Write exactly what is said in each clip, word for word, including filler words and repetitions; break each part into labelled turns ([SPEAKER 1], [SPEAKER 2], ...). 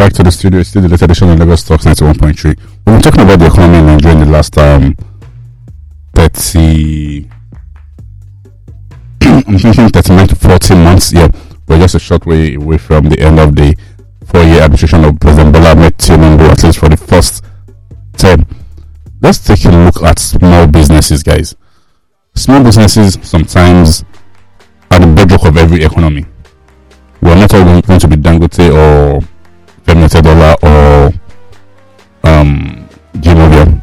[SPEAKER 1] back to the studio. It's still the latest edition of Lagos Talks ninety-one point three. We've been talking about the economy in Nigeria in the last um, thirty, I'm thinking thirty-nine to forty months. Yeah, we're just a short way away from the end of the four-year administration of President Bola Ahmed Tinubu, at least for the first term. Let's take a look at small businesses, guys. Small businesses sometimes are the bedrock of every economy. We're not all going to be Dangote or Femi Otedola or um, G-Morgan.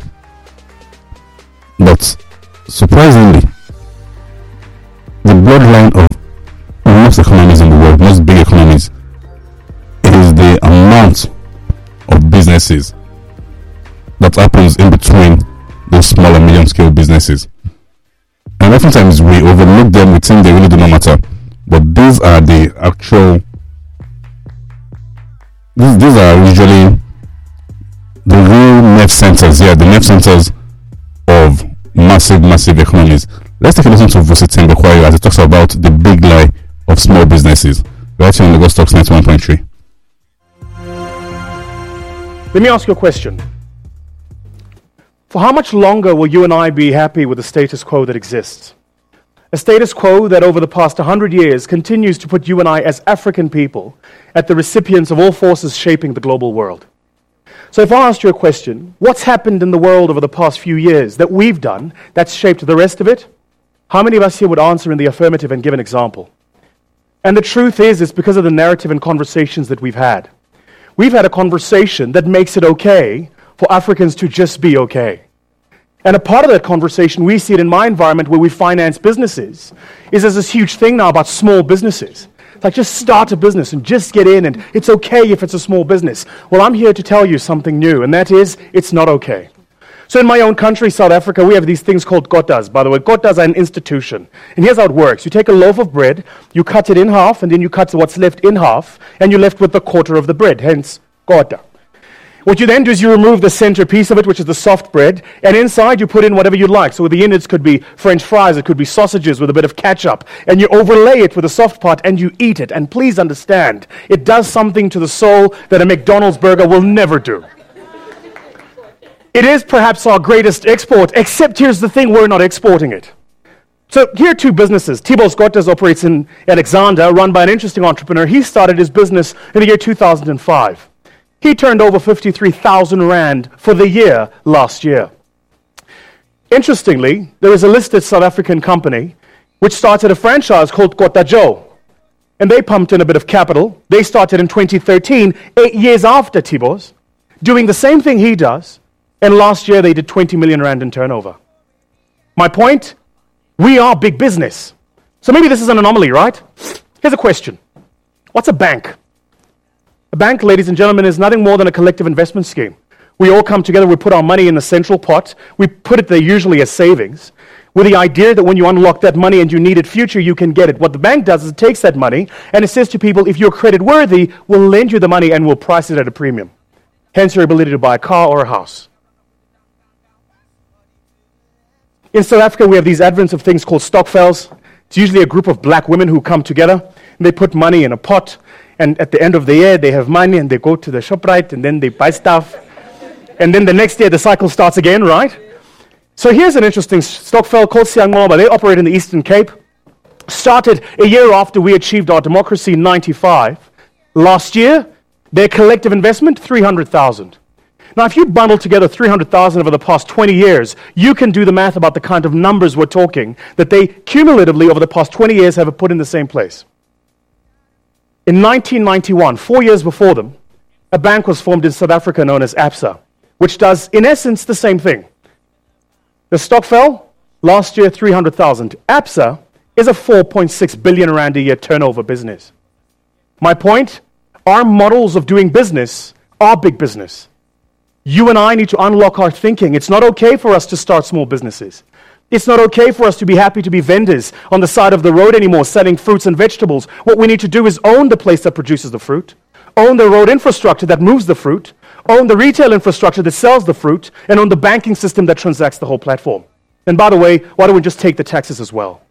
[SPEAKER 1] But surprisingly, the bloodline of most economies in the world, most big economies, is the amount of businesses that happens in between those small and medium scale businesses. And oftentimes we overlook them, we think they really do not matter. But these are the actual, these, these are usually the real nerve centers, yeah, the nerve centers of massive, massive economies. Let's take a listen to Vusi Tembekwayo as he talks about the big lie of small businesses. Right here on Lagos Talks ninety-one point three.
[SPEAKER 2] Let me ask you a question. For how much longer will you and I be happy with the status quo that exists? A status quo that over the past one hundred years continues to put you and I as African people at the recipients of all forces shaping the global world. So if I asked you a question, what's happened in the world over the past few years that we've done that's shaped the rest of it? How many of us here would answer in the affirmative and give an example? And the truth is, it's because of the narrative and conversations that we've had. We've had a conversation that makes it okay for Africans to just be okay. And a part of that conversation, we see it in my environment where we finance businesses, is there's this huge thing now about small businesses. It's like, just start a business and just get in, and it's okay if it's a small business. Well, I'm here to tell you something new, and that is, it's not okay. So in my own country, South Africa, we have these things called kotas. By the way, kotas are an institution. And here's how it works. You take a loaf of bread, you cut it in half, and then you cut what's left in half, and you're left with the quarter of the bread, hence kota. What you then do is you remove the center piece of it, which is the soft bread, and inside you put in whatever you'd like. So the innards could be French fries, it could be sausages with a bit of ketchup, and you overlay it with the soft part and you eat it. And please understand, it does something to the soul that a McDonald's burger will never do. It is perhaps our greatest export, except here's the thing, we're not exporting it. So here are two businesses. Thibault Kotas operates in Alexander, run by an interesting entrepreneur. He started his business in the year two thousand five. He turned over fifty-three thousand rand for the year last year. Interestingly, there is a listed South African company which started a franchise called Kota Joe. And they pumped in a bit of capital. They started in twenty thirteen, eight years after Thibault's, doing the same thing he does. And last year they did twenty million rand in turnover. My point, we are big business. So maybe this is an anomaly, right? Here's a question. What's a bank? A bank, ladies and gentlemen, is nothing more than a collective investment scheme. We all come together, we put our money in the central pot, we put it there usually as savings, with the idea that when you unlock that money and you need it future, you can get it. What the bank does is it takes that money and it says to people, if you're credit worthy, we'll lend you the money and we'll price it at a premium. Hence your ability to buy a car or a house. In South Africa, we have these advents of things called stokvels. It's usually a group of black women who come together, and they put money in a pot, and at the end of the year, they have money, and they go to the ShopRite, and then they buy stuff. And then the next year, the cycle starts again, right? So here's an interesting stokvel called Siyangoba. They operate in the Eastern Cape. Started a year after we achieved our democracy in ninety-five. Last year, their collective investment, three hundred thousand. Now, if you bundle together three hundred thousand over the past twenty years, you can do the math about the kind of numbers we're talking that they cumulatively over the past twenty years have put in the same place. In nineteen ninety-one, four years before them, a bank was formed in South Africa known as Absa, which does, in essence, the same thing. The stokvel, last year, three hundred thousand. Absa is a four point six billion rand a year turnover business. My point, our models of doing business are big business. You and I need to unlock our thinking. It's not okay for us to start small businesses. It's not okay for us to be happy to be vendors on the side of the road anymore, selling fruits and vegetables. What we need to do is own the place that produces the fruit, own the road infrastructure that moves the fruit, own the retail infrastructure that sells the fruit, and own the banking system that transacts the whole platform. And by the way, why don't we just take the taxes as well?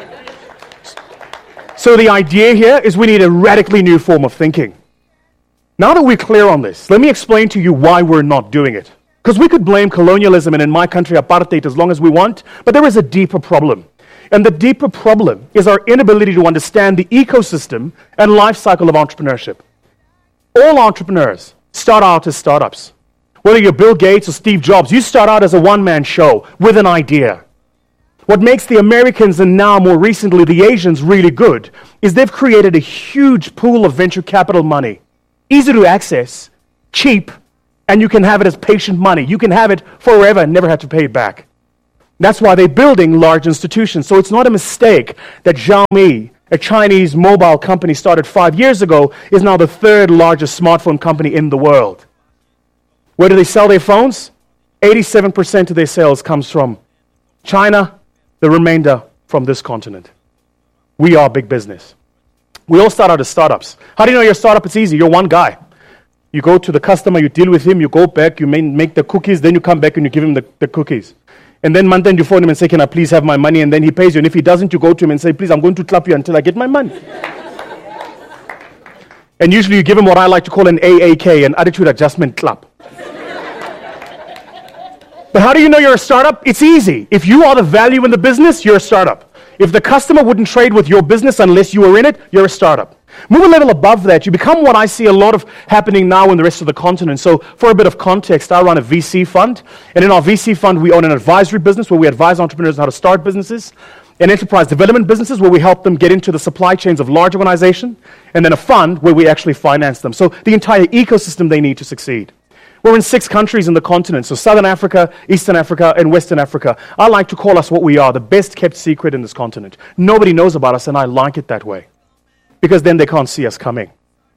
[SPEAKER 2] So the idea here is we need a radically new form of thinking. Now that we're clear on this, let me explain to you why we're not doing it. Because we could blame colonialism and, in my country, apartheid as long as we want, but there is a deeper problem. And the deeper problem is our inability to understand the ecosystem and life cycle of entrepreneurship. All entrepreneurs start out as startups. Whether you're Bill Gates or Steve Jobs, you start out as a one-man show with an idea. What makes the Americans and now more recently the Asians really good is they've created a huge pool of venture capital money. Easy to access, cheap, and you can have it as patient money. You can have it forever and never have to pay it back. That's why they're building large institutions. So it's not a mistake that Xiaomi, a Chinese mobile company started five years ago, is now the third largest smartphone company in the world. Where do they sell their phones? eighty-seven percent of their sales comes from China, the remainder from this continent. We are big business. We all start out as startups. How do you know you're a startup? It's easy. You're one guy. You go to the customer, you deal with him, you go back, you make the cookies, then you come back and you give him the, the cookies. And then month end you phone him and say, can I please have my money? And then he pays you. And if he doesn't, you go to him and say, please, I'm going to clap you until I get my money. And usually you give him what I like to call an A A K, an attitude adjustment clap. But how do you know you're a startup? It's easy. If you are the value in the business, you're a startup. If the customer wouldn't trade with your business unless you were in it, you're a startup. Move a level above that, you become what I see a lot of happening now in the rest of the continent. So for a bit of context, I run a V C fund. And in our V C fund, we own an advisory business where we advise entrepreneurs on how to start businesses, and enterprise development businesses where we help them get into the supply chains of large organizations, and then a fund where we actually finance them. So the entire ecosystem they need to succeed. We're in six countries in the continent, so Southern Africa, Eastern Africa, and Western Africa. I like to call us what we are, the best kept secret in this continent. Nobody knows about us, and I like it that way, because then they can't see us coming.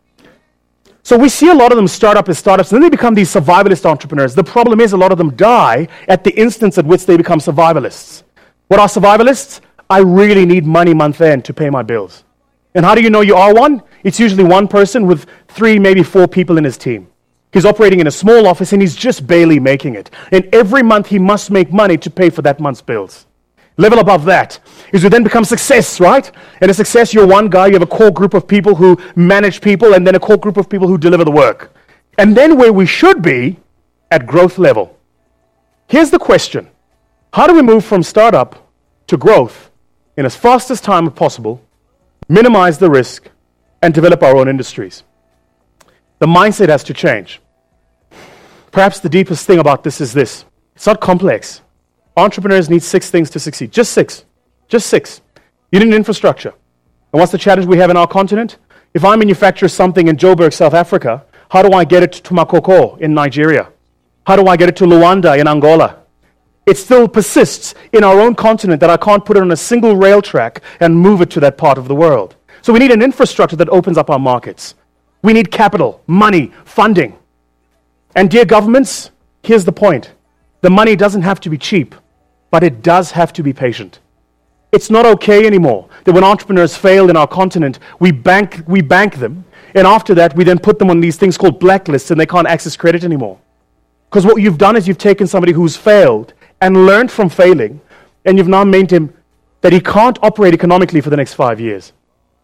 [SPEAKER 2] So we see a lot of them start up as startups, and then they become these survivalist entrepreneurs. The problem is a lot of them die at the instance at which they become survivalists. What are survivalists? I really need money month end to pay my bills. And how do you know you are one? It's usually one person with three, maybe four people in his team. He's operating in a small office and he's just barely making it. And every month he must make money to pay for that month's bills. Level above that is you then become success, right? And a success, you're one guy, you have a core group of people who manage people, and then a core group of people who deliver the work. And then where we should be, at growth level. Here's the question. How do we move from startup to growth in as fast as time as possible, minimize the risk, and develop our own industries? The mindset has to change. Perhaps the deepest thing about this is this. It's not complex. Entrepreneurs need six things to succeed. Just six. Just six. You need an infrastructure. And what's the challenge we have in our continent? If I manufacture something in Joburg, South Africa, how do I get it to Makoko in Nigeria? How do I get it to Luanda in Angola? It still persists in our own continent that I can't put it on a single rail track and move it to that part of the world. So we need an infrastructure that opens up our markets. We need capital, money, funding. And dear governments, here's the point. The money doesn't have to be cheap, but it does have to be patient. It's not okay anymore that when entrepreneurs fail in our continent, we bank, we bank them, and after that, we then put them on these things called blacklists, and they can't access credit anymore. Because what you've done is you've taken somebody who's failed and learned from failing, and you've now made him that he can't operate economically for the next five years.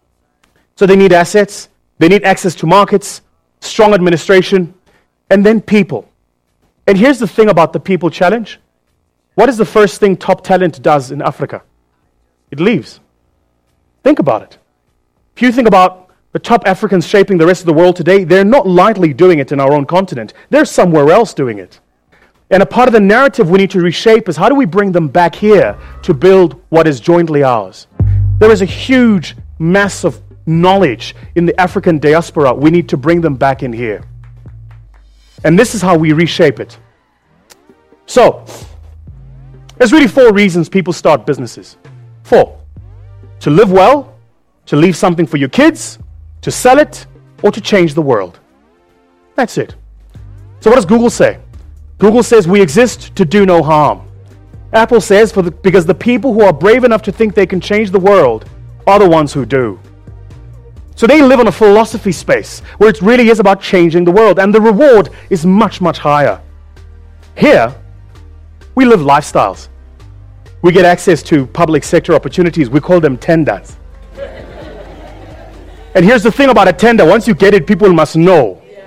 [SPEAKER 2] So they need assets, they need access to markets, strong administration, and then people. And here's the thing about the people challenge. What is the first thing top talent does in Africa? It leaves. Think about it. If you think about the top Africans shaping the rest of the world today, they're not lightly doing it in our own continent. They're somewhere else doing it. And a part of the narrative we need to reshape is how do we bring them back here to build what is jointly ours? There is a huge mass of knowledge in the African diaspora. We need to bring them back in here. And this is how we reshape it. So, there's really four reasons people start businesses. Four. To live well, to leave something for your kids, to sell it, or to change the world. That's it. So what does Google say? Google says we exist to do no harm. Apple says for the, because the people who are brave enough to think they can change the world are the ones who do. So they live on a philosophy space where it really is about changing the world, and the reward is much, much higher. Here, we live lifestyles. We get access to public sector opportunities. We call them tenders. And here's the thing about a tender. Once you get it, people must know.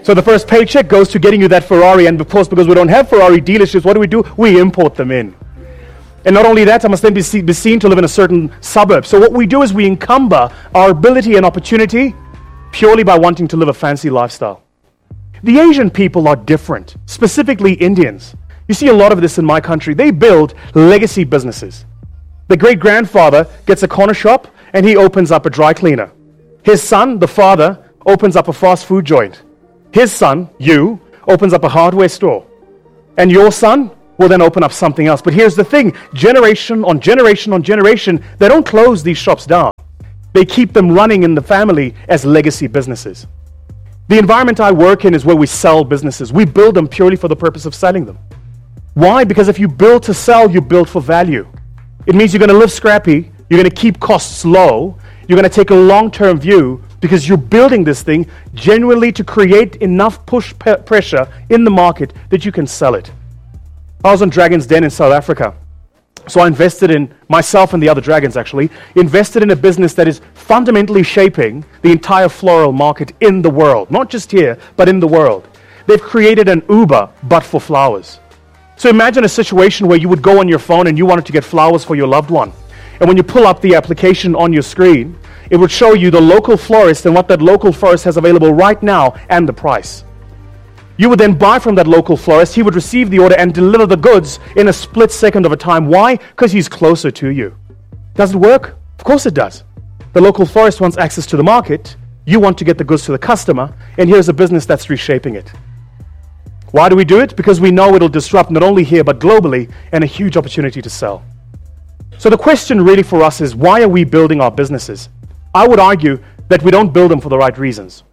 [SPEAKER 2] So the first paycheck goes to getting you that Ferrari, and of course, because we don't have Ferrari dealerships, what do we do? We import them in. And not only that, I must then be, see, be seen to live in a certain suburb. So what we do is we encumber our ability and opportunity purely by wanting to live a fancy lifestyle. The Asian people are different, specifically Indians. You see a lot of this in my country. They build legacy businesses. The great-grandfather gets a corner shop and he opens up a dry cleaner. His son, the father, opens up a fast food joint. His son, you, opens up a hardware store. And your son will then open up something else. But here's the thing, generation on generation on generation, they don't close these shops down. They keep them running in the family as legacy businesses. The environment I work in is where we sell businesses. We build them purely for the purpose of selling them. Why? Because if you build to sell, you build for value. It means you're going to live scrappy, you're going to keep costs low, you're going to take a long-term view because you're building this thing genuinely to create enough push pe- pressure in the market that you can sell it. I was on Dragon's Den in South Africa. So I invested in, myself and the other dragons actually, invested in a business that is fundamentally shaping the entire floral market in the world. Not just here, but in the world. They've created an Uber, but for flowers. So imagine a situation where you would go on your phone and you wanted to get flowers for your loved one. And when you pull up the application on your screen, it would show you the local florist and what that local florist has available right now and the price. You would then buy from that local florist, he would receive the order and deliver the goods in a split second of a time. Why? Because he's closer to you. Does it work? Of course it does. The local florist wants access to the market, you want to get the goods to the customer, and here's a business that's reshaping it. Why do we do it? Because we know it'll disrupt not only here but globally, and a huge opportunity to sell. So the question really for us is, why are we building our businesses? I would argue that we don't build them for the right reasons.